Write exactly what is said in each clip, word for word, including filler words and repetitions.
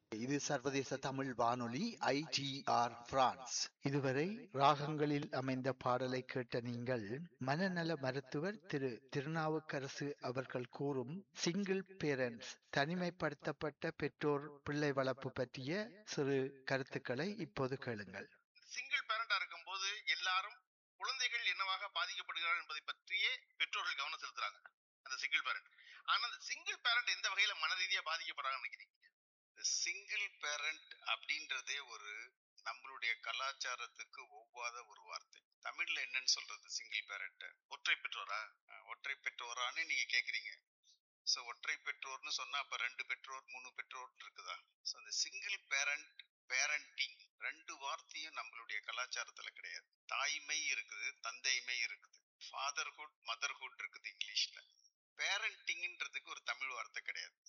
இது சர்வதேச தமிழ் வானொலி ஐ டி ஆர் பிரான்ஸ். இதுவரை ராகங்களில் அமைந்த பாடலை கேட்ட நீங்கள் மனநல மருத்துவர் திரு திருநாவுக்கரசு அவர்கள் கூறும் சிங்கிள் பேரண்ட்ஸ், தனிமைப்படுத்தப்பட்ட பெற்றோர் பிள்ளை வளர்ப்பு பற்றிய சிறு கருத்துக்களை இப்போது கேளுங்கள். சிங்கிள் பேரண்டா இருக்கும்போது எல்லாரும் குழந்தைகள் என்னவாக பாதிக்கப்படுகிறார்கள் என்பதை பற்றியே பெற்றோர்கள் கவனம் செலுத்துறாங்க, அந்த சிங்கிள் பேரண்ட். ஆனா அந்த சிங்கிள் பேரண்ட் எந்த வகையில மன ரீதியா பாதிக்கப்படுறாங்கன்னு நினைக்கிறீங்க? சிங்கிள் பேரண்ட் அப்படின்றதே ஒரு நம்மளுடைய கலாச்சாரத்துக்கு ஒவ்வாத ஒரு வார்த்தை. தமிழ்ல என்னன்னு சொல்றது சிங்கிள் பேரண்ட்? ஒற்றை பெற்றோரா? ஒற்றை பெற்றோரான்னு நீங்க கேக்குறீங்க. சோ ஒற்றை பெற்றோர்னு சொன்னா அப்ப ரெண்டு பெற்றோர் மூணு பெற்றோர் இருக்குதா? சோ அந்த சிங்கிள் பேரண்ட், பேரண்டிங் ரெண்டு வார்த்தையும் நம்மளுடைய கலாச்சாரத்துல கிடையாது. தாய்மை இருக்குது, தந்தைமை இருக்குது, ஃபாதர்ஹுட் மதர்ஹுட் இருக்குது இங்கிலீஷ்ல. பேரண்டிங்ன்றதுக்கு ஒரு தமிழ் வார்த்தை கிடையாது.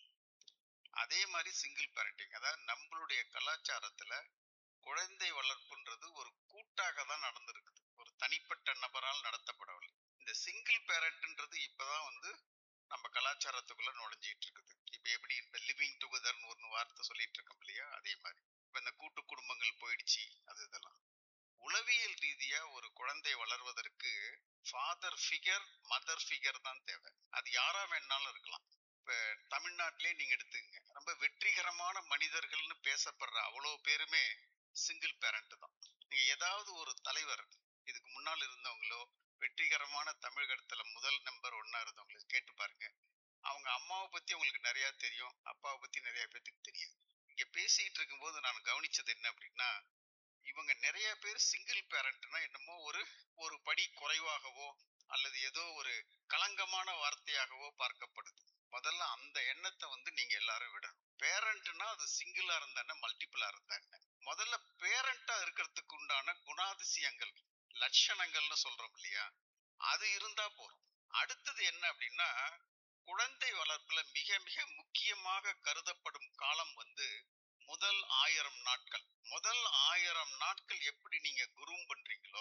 அதே மாதிரி சிங்கிள் பேரண்டிங், அதாவது நம்மளுடைய கலாச்சாரத்துல குழந்தை வளர்ப்புன்றது ஒரு கூட்டாக தான் நடந்திருக்குது, ஒரு தனிப்பட்ட நபரால் நடத்தப்படவில்லை. இந்த சிங்கிள் பேரண்ட்ன்றது இப்பதான் வந்து நம்ம கலாச்சாரத்துக்குள்ள நுழைஞ்சிட்டு இருக்குது. இப்ப எப்படி இந்த லிவிங் டுகெதர்னு ஒரு வார்த்தை சொல்லிட்டு இருக்கோம் இல்லையா, அதே மாதிரி இப்ப இந்த கூட்டு குடும்பங்கள் போயிடுச்சு. அது இதெல்லாம் உளவியல் ரீதியா ஒரு குழந்தை வளர்வதற்கு ஃபாதர் ஃபிகர் மதர் ஃபிகர் தான் தேவை. அது யாரா வேணாலும் இருக்கலாம். இப்ப தமிழ்நாட்டிலே நீங்க எடுத்துக்கங்க, ரொம்ப வெற்றிகரமான மனிதர்கள்னு பேசப்படுற அவ்வளவு பேருமே சிங்கிள் பேரண்ட் தான். நீங்க ஏதாவது ஒரு தலைவர் இதுக்கு முன்னால் இருந்தவங்களோ வெற்றிகரமான தமிழகத்துல முதல் நம்பர் ஒன்னா இருந்தவங்களை கேட்டு பாருங்க. அவங்க அம்மாவை பத்தி அவங்களுக்கு நிறைய தெரியும், அப்பாவை பத்தி நிறைய பேத்துக்கு தெரியும். இங்க பேசிட்டு இருக்கும் போது நான் கவனிச்சது என்ன அப்படின்னா, இவங்க நிறைய பேர் சிங்கிள் பேரண்ட்னா என்னமோ ஒரு ஒரு படி குறைவாகவோ அல்லது ஏதோ ஒரு களங்கமான வார்த்தையாகவோ பார்க்கப்படுது. முதல்ல அந்த எண்ணத்தை வந்து நீங்க எல்லாரும் விடணும். பேரண்ட்னா அது சிங்கிளா இருந்தா மல்டிபிளா இருந்தா என்ன? முதல்ல பேரண்டா இருக்கிறதுக்கு உண்டான குணாதிசயங்கள், லட்சணங்கள்னு சொல்றோம் இல்லையா, அது இருந்தா போறோம். அடுத்தது என்ன அப்படின்னா, குழந்தை வளர்ப்புல மிக மிக முக்கியமாக கருதப்படும் காலம் வந்து முதல் ஆயிரம் நாட்கள். முதல் ஆயிரம் நாட்கள் எப்படி நீங்க குரூம் பண்றீங்களோ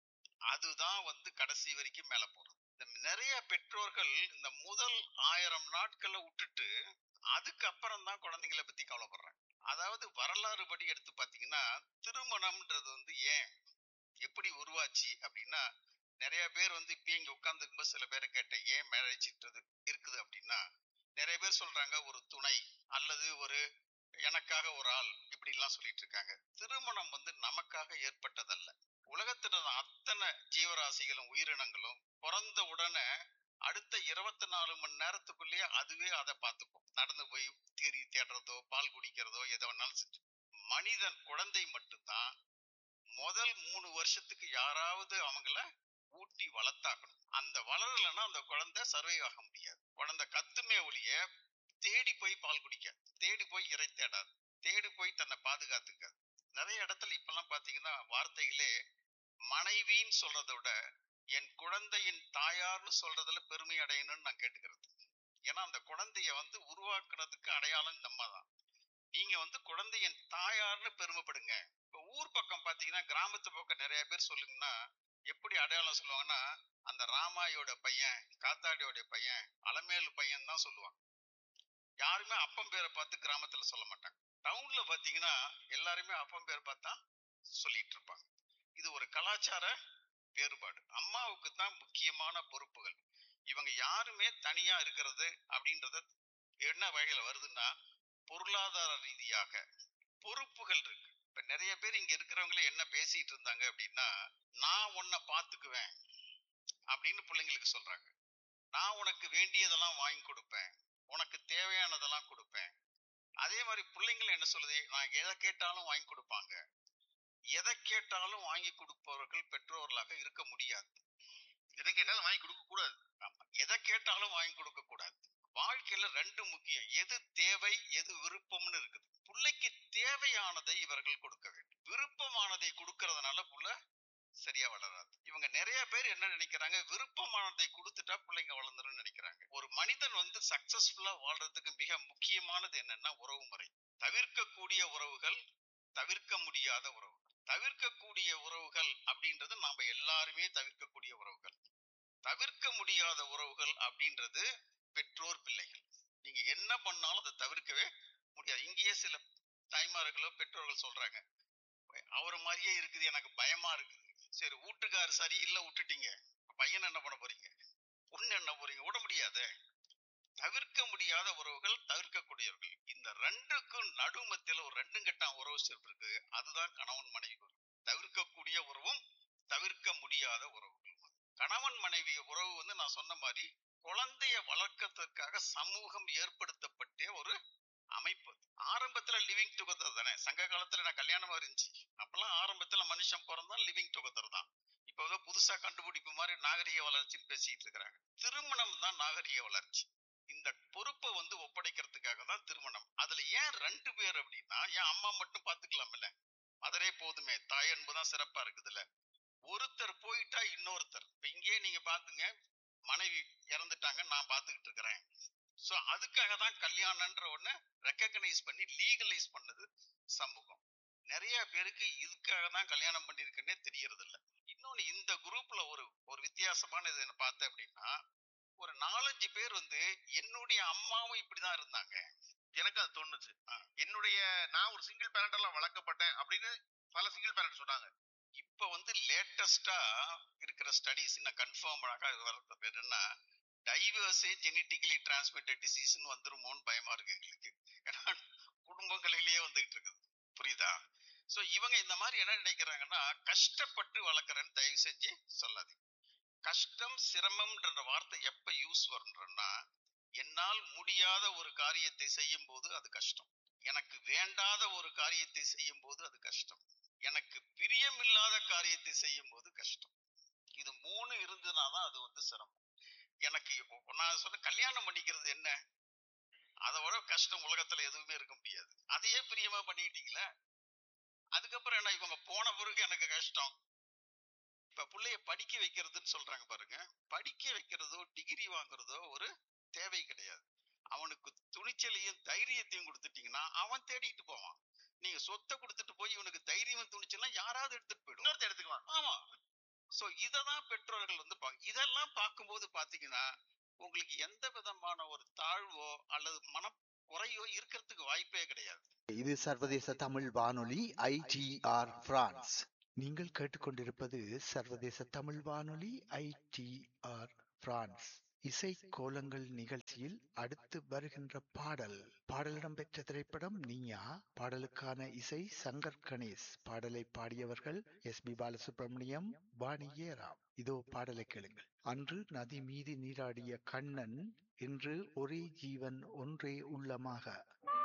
அதுதான் வந்து கடைசி வரைக்கும் மேல போறோம். நிறைய பெற்றோர்கள் இந்த முதல் ஆயிரம் நாட்களை விட்டுட்டு அதுக்கப்புறம் தான் குழந்தைங்களை பத்தி கவலைப்படுறாங்க. அதாவது வரலாறு படி எடுத்து பாத்தீங்கன்னா, திருமணம்ன்றது வந்து ஏன் எப்படி உருவாச்சு அப்படின்னா, நிறைய பேர் வந்து இப்ப இங்க உட்கார்ந்துக்கும் போது சில பேரை கேட்டேன் ஏன் மேரேஜ்ன்றது இருக்குது அப்படின்னா, நிறைய பேர் சொல்றாங்க ஒரு துணை அல்லது ஒரு எனக்காக ஒரு ஆள், இப்படி எல்லாம் சொல்லிட்டு இருக்காங்க. திருமணம் வந்து நமக்காக ஏற்பட்டதல்ல. உலகத்துல அத்தனை ஜீவராசிகளும் உயிரினங்களும் பிறந்த உடனே அடுத்த இருபத்தி நாலு மணி நேரத்துக்குள்ளேயே அதுவே அதை பார்த்துக்கும். நடந்து போய் தேடி தேடுறதோ பால் குடிக்கிறதோ எதை வேணாலும் செஞ்சு. மனிதன் குழந்தை மட்டும்தான் முதல் மூணு வருஷத்துக்கு யாராவது அவங்கள ஊட்டி வளர்த்தாக்கணும். அந்த வளரலன்னா அந்த குழந்தை சர்வை ஆக முடியாது. குழந்தை கத்துமே ஒழிய தேடி போய் பால் குடிக்காது, தேடி போய் இறை தேடாது, தேடி போய் தன்னை பாதுகாத்துக்காது. நிறைய இடத்துல இப்பெல்லாம் பாத்தீங்கன்னா வார்த்தைகளே மனைவின்னு சொல்றதை விட என் குழந்தையின் தாயார்னு சொல்றதுல பெருமை அடையணும்னு நான் கேட்டுக்கிறது. ஏன்னா அந்த குழந்தைய வந்து உருவாக்குறதுக்கு அடையாளம் நம்ம தான். நீங்க வந்து குழந்தையின் தாயார்னு பெருமைப்படுங்க. இப்ப ஊர் பக்கம் பாத்தீங்கன்னா, கிராமத்து பக்கம் நிறைய பேர் சொல்லுங்கன்னா எப்படி அடையாளம் சொல்லுவாங்கன்னா, அந்த ராமாயோட பையன், காத்தாடியோட பையன், அலமேலு பையன் தான் சொல்லுவாங்க. யாருமே அப்பம் பேரை பார்த்து கிராமத்துல சொல்ல மாட்டாங்க. டவுன்ல பாத்தீங்கன்னா எல்லாருமே அப்பம் பேர் பார்த்தா சொல்லிட்டு இருப்பாங்க. இது ஒரு கலாச்சார வேறுபாடு. அம்மாவுக்கு தான் முக்கியமான பொறுப்புகள். இவங்க யாருமே தனியா இருக்கிறது அப்படின்றத என்ன வகையில வருதுன்னா, பொருளாதார ரீதியாக பொறுப்புகள் இருக்கு. இப்ப நிறைய பேர் இங்க இருக்கிறவங்களே என்ன பேசிட்டு இருந்தாங்க அப்படின்னா, நான் உன்னை பாத்துக்குவேன் அப்படின்னு பிள்ளைங்களுக்கு சொல்றாங்க. நான் உனக்கு வேண்டியதெல்லாம் வாங்கி கொடுப்பேன், உனக்கு தேவையானதெல்லாம் கொடுப்பேன். அதே மாதிரி பிள்ளைங்களும் என்ன சொல்லுது, நான் எதை கேட்டாலும் வாங்கி கொடுப்பாங்க. எதை கேட்டாலும் வாங்கி கொடுப்பவர்கள் பெற்றோர்களாக இருக்க முடியாது. எதை கேட்டாலும் வாங்கி கொடுக்க கூடாது. எதை கேட்டாலும் வாங்கி கொடுக்க கூடாது. வாழ்க்கையில ரெண்டு முக்கியம், எது தேவை எது விருப்பம்னு இருக்குது. பிள்ளைக்கு தேவையானதை இவர்கள் கொடுக்க வேண்டும். விருப்பமானதை கொடுக்கறதுனால புள்ள சரியா வளராது. இவங்க நிறைய பேர் என்ன நினைக்கிறாங்க, விருப்பமானதை கொடுத்துட்டா பிள்ளைங்க வளர்ந்துரும் நினைக்கிறாங்க. ஒரு மனிதன் வந்து சக்சஸ்ஃபுல்லா வாழ்றதுக்கு மிக முக்கியமானது என்னன்னா உறவு முறை. தவிர்க்கக்கூடிய உறவுகள், தவிர்க்க முடியாத உறவுகள். தவிர்க்கக்கூடிய உறவுகள் அப்படின்றது நாம எல்லாருமே தவிர்க்கக்கூடிய உறவுகள். தவிர்க்க முடியாத உறவுகள் அப்படின்றது பெற்றோர் பிள்ளைகள். நீங்க என்ன பண்ணாலும் அதை தவிர்க்கவே முடியாது. இங்கேயே சில தாய்மார்களோ பெற்றோர்கள் சொல்றாங்க, அவரை மாதிரியே இருக்குது, எனக்கு பயமா இருக்குது. சரி, வீட்டுக்காரு சரியில்லை விட்டுட்டீங்க, பையன் என்ன பண்ண போறீங்க, பொண்ணு என்ன போறீங்க, விட முடியாத. தவிர்க்க முடியாத உறவுகள், தவிர்க்கக்கூடியவர்கள், இந்த ரெண்டுக்கும் நடுமத்தில ஒரு ரெண்டும் கெட்டான் உறவு சேர்ப்பு இருக்கு. அதுதான் கணவன் மனைவி உறவு. தவிர்க்கக்கூடிய உறவும் தவிர்க்க முடியாத உறவுகள். கணவன் மனைவி உறவு வந்து நான் சொன்ன மாதிரி குழந்தைய வளர்க்கறதுக்காக சமூகம் ஏற்படுத்தப்பட்ட ஒரு அமைப்பு. ஆரம்பத்துல லிவிங் டுகெதர் தானே. சங்க காலத்துல நான் கல்யாணமா இருந்துச்சு, அப்பெல்லாம் ஆரம்பத்துல மனுஷன் பிறந்தான் லிவிங் டுகெதர் தான். இப்ப புதுசா கண்டுபிடிப்பு மாதிரி நாகரிக வளர்ச்சின்னு பேசிட்டு இருக்கிறாங்க. திருமணம் தான் நாகரிக வளர்ச்சி. இந்த பொறுப்பை வந்து ஒப்படைக்கிறதுக்காக தான் திருமணம். அதுல ஏன் ரெண்டு பேர் அப்படின்னா, ஏன் அம்மா மட்டும் பாத்துக்கலாம்ல, மதரே போதுமே, தாய் அன்புதான் சிறப்பா இருக்குதுல்ல. ஒருத்தர் போயிட்டா இன்னொருத்தர். இப்ப இங்கே நீங்க பாத்துங்க, மனைவி இறந்துட்டாங்க, நான் பாத்துக்கிட்டு இருக்கிறேன். சோ அதுக்காக தான் கல்யாணம்ன்ற ஒண்ணு ரெக்கக்னைஸ் பண்ணி லீகலைஸ் பண்ணது சமூகம். நிறைய பேருக்கு இதுக்காக தான் கல்யாணம் பண்ணிருக்குன்னே தெரியறது இல்ல. இன்னொன்னு, இந்த குரூப்ல ஒரு ஒரு வித்தியாசமான இது என்ன பார்த்தேன் அப்படின்னா, ஒரு நாலஞ்சு பேர் வந்து என்னுடைய அம்மாவும் இப்படிதான் இருந்தாங்க, எனக்கு அது தோணுச்சு. என்னுடைய நான் ஒரு சிங்கிள் பேரண்ட் எல்லாம் வளர்க்கப்பட்டேன் அப்படின்னு பல சிங்கிள் பேரண்ட் சொன்னாங்க. இப்ப வந்து லேட்டஸ்டா இருக்கிற ஸ்டடிஸ் இன்னும் கன்ஃபார்ம் வர்றது என்னன்னா, டைவர்ஸே ஜெனட்டிக்கலி டிரான்ஸ்மிட்டட் டிசீஸ்னு வந்துருமோன்னு பயமா இருக்கு எங்களுக்கு. ஏன்னா குடும்பங்களிலேயே வந்துகிட்டு இருக்குது, புரியுதா? சோ இவங்க இந்த மாதிரி என்ன நினைக்கிறாங்கன்னா, கஷ்டப்பட்டு வளர்க்குறேன்னு தயவு செஞ்சு சொல்லாதீங்க. கஷ்டம், சிரமம்ன்ற வார்த்தை எப்ப யூஸ் வரும்ன்றன்னா, என்னால் முடியாத ஒரு காரியத்தை செய்யும் போது அது கஷ்டம், எனக்கு வேண்டாத ஒரு காரியத்தை செய்யும் போது அது கஷ்டம், எனக்கு பிரியமில்லாத காரியத்தை செய்யும் போது கஷ்டம். இது மூணு இருந்ததுனாதான் அது வந்து சிரமம். எனக்கு நான் சொல்ல, கல்யாணம் பண்ணிக்கிறது என்ன, அதோட கஷ்டம் உலகத்துல எதுவுமே இருக்க முடியாது. அதையே பிரியமா பண்ணிக்கிட்டீங்களா, அதுக்கப்புறம் என்ன, இவங்க போன பிறகு எனக்கு கஷ்டம். இப்ப பிள்ளைய படிக்க வைக்கிறதுன்னு சொல்றாங்க பாருங்க, படிக்க வைக்கிறதோ டிகிரி வாங்குறதோ ஒரு தேவை கிடையாது. அவனுக்கு துணிச்சலையும் தைரியத்தையும் கொடுத்துட்டீங்கன்னா அவன் தேடிட்டு போவான். நீங்க சொத்தை கொடுத்துட்டு போய் இவனுக்கு தைரியம் துணிச்சலாம் யாராவது எடுத்துட்டு போயிடும், எடுத்துக்குவான். ஆமா. சோ இததான் பெற்றோர்கள் வந்து இதெல்லாம் பார்க்கும்போது பாத்தீங்கன்னா, உங்களுக்கு எந்த விதமான ஒரு தாழ்வோ அல்லது மன குறையோ இருக்கிறதுக்கு வாய்ப்பே கிடையாது. இது சர்வதேச தமிழ் வானொலி ஐ டி ஆர் பிரான்ஸ். நீங்கள் கேட்டுக்கொண்டிருப்பது சர்வதேச தமிழ் வானொலி ஐ டி ஆர் பிரான்ஸ். இசை கோலங்கள் நிகழ்ச்சியில் அடுத்து வருகின்ற பாடல் பாடலிடம் பெற்ற திரைப்படம் நீயா. பாடலுக்கான இசை சங்கர் கணேஷ். பாடலை பாடியவர்கள் எஸ் பி பாலசுப்ரமணியம், வாணி ஏராம். இதோ பாடலை கேளுங்கள். அன்று நதி மீது நீராடிய கண்ணன், இன்று ஒரே ஜீவன் ஒன்றே உள்ளமாக.